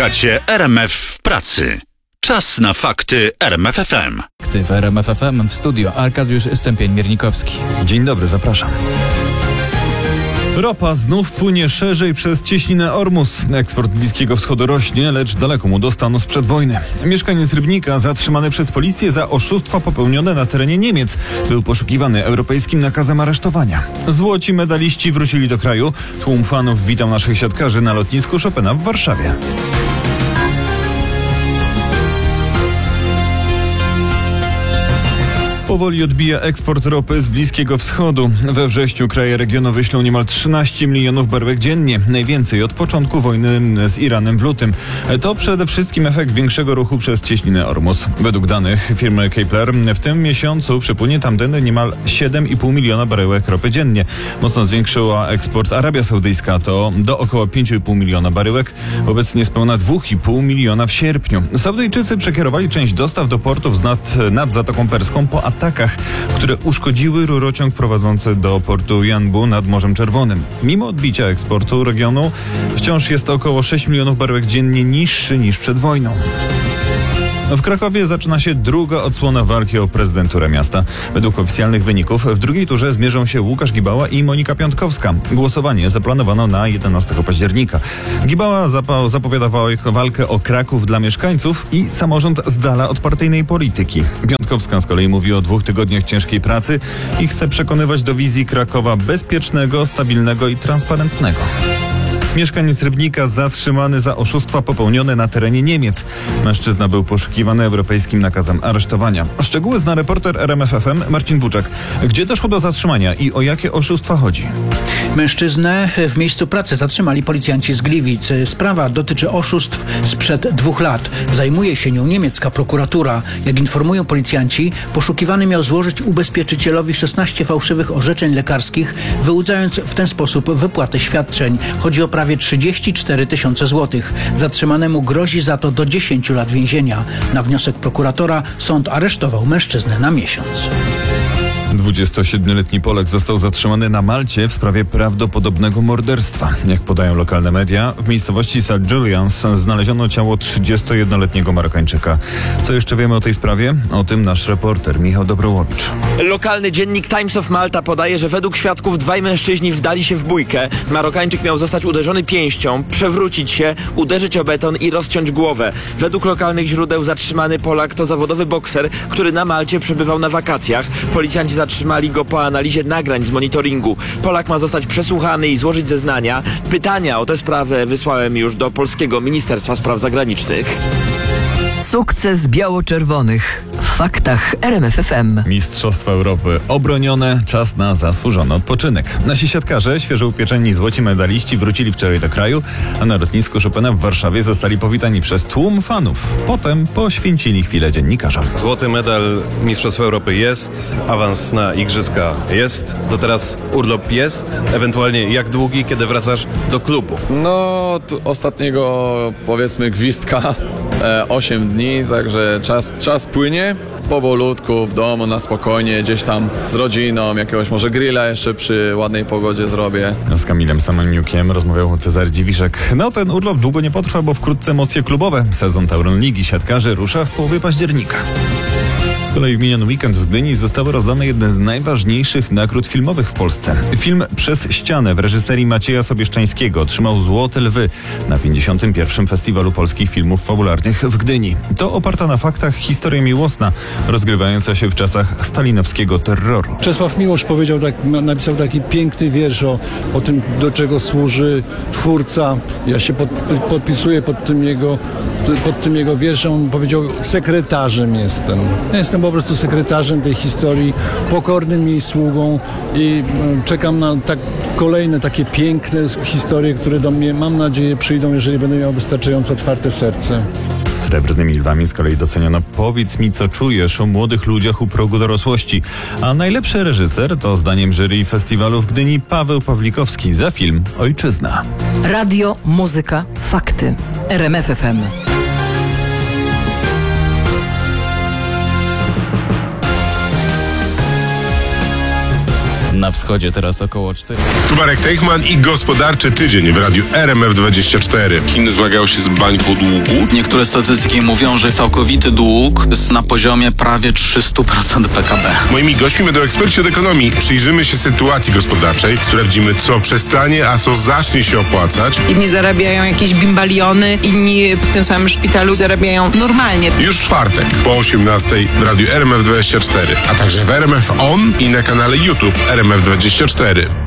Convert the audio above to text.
Słuchacie RMF w pracy. Czas na fakty RMF FM. Fakty w RMF FM, w studio Arkadiusz Stępień-Miernikowski. Dzień dobry, zapraszam. Ropa znów płynie szerzej przez cieśninę Ormus. Eksport Bliskiego Wschodu rośnie, lecz daleko mu do stanu sprzed wojny. Mieszkaniec Rybnika, zatrzymany przez policję za oszustwa popełnione na terenie Niemiec, był poszukiwany europejskim nakazem aresztowania. Złoci medaliści wrócili do kraju. Tłum fanów witał naszych siatkarzy na lotnisku Chopina w Warszawie. Powoli odbija eksport ropy z Bliskiego Wschodu. We wrześniu kraje regionu wyślą niemal 13 milionów baryłek dziennie. Najwięcej od początku wojny z Iranem w lutym. To przede wszystkim efekt większego ruchu przez cieśninę Ormus. Według danych firmy Kepler w tym miesiącu przepłynie tamtędy niemal 7,5 miliona baryłek ropy dziennie. Mocno zwiększyła eksport Arabia Saudyjska, to do około 5,5 miliona baryłek. Wobec niespełna 2,5 miliona w sierpniu. Saudyjczycy przekierowali część dostaw do portów nad Zatoką Perską po atakach, które uszkodziły rurociąg prowadzący do portu Yanbu nad Morzem Czerwonym. Mimo odbicia eksportu regionu wciąż jest około 6 milionów baryłek dziennie niższy niż przed wojną. W Krakowie zaczyna się druga odsłona walki o prezydenturę miasta. Według oficjalnych wyników w drugiej turze zmierzą się Łukasz Gibała i Monika Piątkowska. Głosowanie zaplanowano na 11 października. Gibała zapowiada walkę o Kraków dla mieszkańców i samorząd z dala od partyjnej polityki. Piątkowska z kolei mówi o 2 tygodniach ciężkiej pracy i chce przekonywać do wizji Krakowa bezpiecznego, stabilnego i transparentnego. Mieszkaniec Rybnika zatrzymany za oszustwa popełnione na terenie Niemiec. Mężczyzna był poszukiwany europejskim nakazem aresztowania. Szczegóły zna reporter RMF FM Marcin Buczek. Gdzie doszło do zatrzymania i o jakie oszustwa chodzi? Mężczyznę w miejscu pracy zatrzymali policjanci z Gliwic. Sprawa dotyczy oszustw sprzed 2 lat. Zajmuje się nią niemiecka prokuratura. Jak informują policjanci, poszukiwany miał złożyć ubezpieczycielowi 16 fałszywych orzeczeń lekarskich, wyłudzając w ten sposób wypłatę świadczeń. Chodzi o prawie 34 tysiące złotych. Zatrzymanemu grozi za to do 10 lat więzienia. Na wniosek prokuratora sąd aresztował mężczyznę na miesiąc. 27-letni Polak został zatrzymany na Malcie w sprawie prawdopodobnego morderstwa. Jak podają lokalne media, w miejscowości St. Julians znaleziono ciało 31-letniego Marokańczyka. Co jeszcze wiemy o tej sprawie? O tym nasz reporter Michał Dobrołowicz. Lokalny dziennik Times of Malta podaje, że według świadków 2 mężczyźni wdali się w bójkę. Marokańczyk miał zostać uderzony pięścią, przewrócić się, uderzyć o beton i rozciąć głowę. Według lokalnych źródeł zatrzymany Polak to zawodowy bokser, który na Malcie przebywał na wakacjach. Policjanci zatrzymali go po analizie nagrań z monitoringu. Polak ma zostać przesłuchany i złożyć zeznania. Pytania o tę sprawę wysłałem już do polskiego Ministerstwa Spraw Zagranicznych. Sukces biało-czerwonych. W faktach RMF FM. Mistrzostwa Europy obronione, czas na zasłużony odpoczynek. Nasi siatkarze, świeżo upieczeni złoci medaliści, wrócili wczoraj do kraju, a na lotnisku Chopina w Warszawie zostali powitani przez tłum fanów. Potem poświęcili chwilę dziennikarzom. Złoty medal Mistrzostw Europy jest, awans na Igrzyska jest, to teraz urlop jest, ewentualnie jak długi, kiedy wracasz do klubu? No, ostatniego powiedzmy gwizdka 8 dni, także czas płynie. Powolutku, w domu, na spokojnie, gdzieś tam z rodziną, jakiegoś może grilla jeszcze przy ładnej pogodzie zrobię. Z Kamilem Samaniukiem rozmawiał Cezary Dziwiszek. No, ten urlop długo nie potrwa, bo wkrótce emocje klubowe. Sezon Tauron Ligi Siatkarzy rusza w połowie października. Z kolei w miniony weekend w Gdyni zostały rozdane jedne z najważniejszych nagród filmowych w Polsce. Film Przez ścianę w reżyserii Macieja Sobieszczańskiego otrzymał Złote Lwy na 51. Festiwalu Polskich Filmów Fabularnych w Gdyni. To oparta na faktach historia miłosna, rozgrywająca się w czasach stalinowskiego terroru. Czesław Miłosz napisał taki piękny wiersz o tym, do czego służy twórca. Ja się podpisuję pod tym jego wierszem. On powiedział: sekretarzem jestem. Ja jestem po prostu sekretarzem tej historii, pokornym jej sługą i czekam na kolejne takie piękne historie, które do mnie, mam nadzieję, przyjdą, jeżeli będę miał wystarczająco otwarte serce. Srebrnymi Lwami z kolei doceniono Powiedz mi, co czujesz o młodych ludziach u progu dorosłości. A najlepszy reżyser to zdaniem jury festiwalu w Gdyni Paweł Pawlikowski za film Ojczyzna. Radio, muzyka, fakty. RMF FM. Na wschodzie teraz około 4. Tu Marek Teichman i gospodarczy tydzień w radiu RMF24. Chiny zmagają się z bańką długu. Niektóre statystyki mówią, że całkowity dług jest na poziomie prawie 300% PKB. Moimi gośćmi będą eksperci od ekonomii. Przyjrzymy się sytuacji gospodarczej, sprawdzimy, co przestanie, a co zacznie się opłacać. Inni zarabiają jakieś bimbaliony, inni w tym samym szpitalu zarabiają normalnie. Już w czwartek po 18:00 w radiu RMF24, a także w RMF On i na kanale YouTube RMF24.